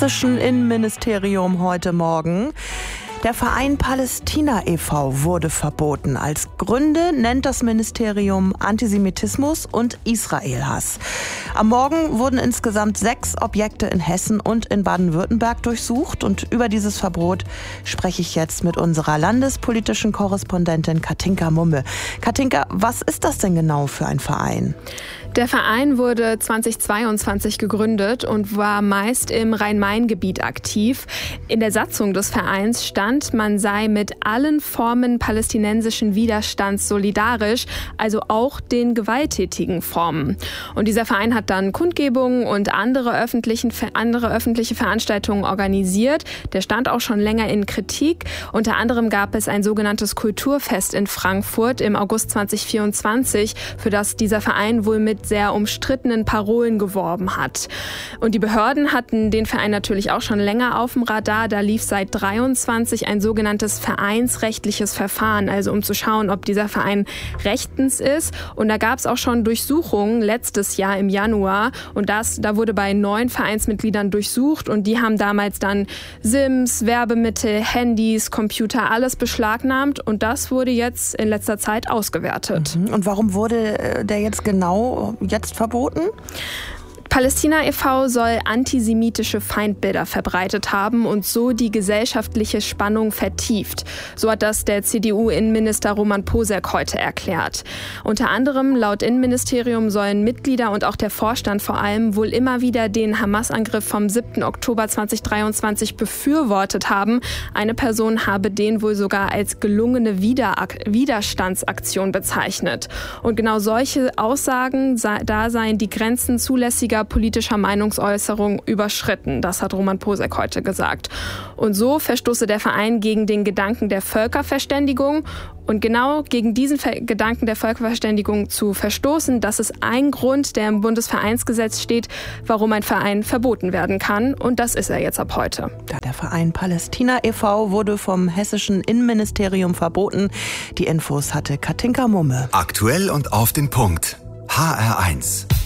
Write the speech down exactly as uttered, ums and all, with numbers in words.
Innenministerium heute Morgen. Der Verein Palästina e V wurde verboten. Als Gründe nennt das Ministerium Antisemitismus und Israelhass. Am Morgen wurden insgesamt sechs Objekte in Hessen und in Baden-Württemberg durchsucht. Und über dieses Verbot spreche ich jetzt mit unserer landespolitischen Korrespondentin Katinka Mumme. Katinka, was ist das denn genau für ein Verein? Der Verein wurde zweitausendzweiundzwanzig gegründet und war meist im Rhein-Main-Gebiet aktiv. In der Satzung des Vereins stand, man sei mit allen Formen palästinensischen Widerstands solidarisch, also auch den gewalttätigen Formen. Und dieser Verein hat dann Kundgebungen und andere, öffentlichen, andere öffentliche Veranstaltungen organisiert. Der stand auch schon länger in Kritik. Unter anderem gab es ein sogenanntes Kulturfest in Frankfurt im August zweitausendvierundzwanzig, für das dieser Verein wohl mit sehr umstrittenen Parolen geworben hat. Und die Behörden hatten den Verein natürlich auch schon länger auf dem Radar. Da lief seit dreiundzwanzig ein sogenanntes vereinsrechtliches Verfahren, also um zu schauen, ob dieser Verein rechtens ist. Und da gab es auch schon Durchsuchungen letztes Jahr im Januar. Und das, da wurde bei neun Vereinsmitgliedern durchsucht und die haben damals dann Sims, Werbemittel, Handys, Computer, alles beschlagnahmt. Und das wurde jetzt in letzter Zeit ausgewertet. Und warum wurde der jetzt genau jetzt verboten? Palästina e V soll antisemitische Feindbilder verbreitet haben und so die gesellschaftliche Spannung vertieft. So hat das der C D U-Innenminister Roman Posek heute erklärt. Unter anderem laut Innenministerium sollen Mitglieder und auch der Vorstand vor allem wohl immer wieder den Hamas-Angriff vom siebten Oktober zweitausenddreiundzwanzig befürwortet haben. Eine Person habe den wohl sogar als gelungene Widerstandsaktion bezeichnet. Und genau solche Aussagen, da seien die Grenzen zulässiger politischer Meinungsäußerung überschritten. Das hat Roman Posek heute gesagt. Und so verstoße der Verein gegen den Gedanken der Völkerverständigung. Und genau gegen diesen Ver- Gedanken der Völkerverständigung zu verstoßen, das ist ein Grund, der im Bundesvereinsgesetz steht, warum ein Verein verboten werden kann. Und das ist er jetzt ab heute. Der Verein Palästina e V wurde vom hessischen Innenministerium verboten. Die Infos hatte Katinka Mumme. Aktuell und auf den Punkt. H R eins.